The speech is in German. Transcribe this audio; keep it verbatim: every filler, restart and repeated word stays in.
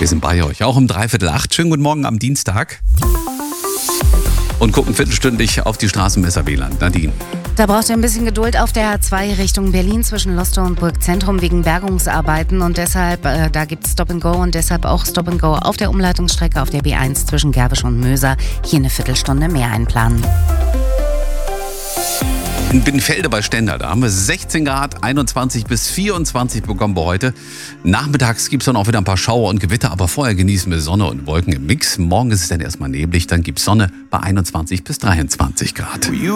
Wir sind bei euch, auch um dreiviertel acht. Schönen guten Morgen am Dienstag. Und gucken viertelstündlich auf die Straßenmesser W L A N. Nadine. Da braucht ihr ein bisschen Geduld auf der A zwei Richtung Berlin zwischen Lostow und Burgzentrum wegen Bergungsarbeiten. Und deshalb, äh, da gibt es Stop and Go und deshalb auch Stop and Go auf der Umleitungsstrecke auf der B eins zwischen Gerwisch und Möser. Hier eine Viertelstunde mehr einplanen. In Binnenfelde bei Stendal, da haben wir sechzehn Grad, einundzwanzig bis vierundzwanzig bekommen wir heute. Nachmittags gibt es dann auch wieder ein paar Schauer und Gewitter, aber vorher genießen wir Sonne und Wolken im Mix. Morgen ist es dann erstmal neblig, dann gibt es Sonne bei einundzwanzig bis dreiundzwanzig Grad.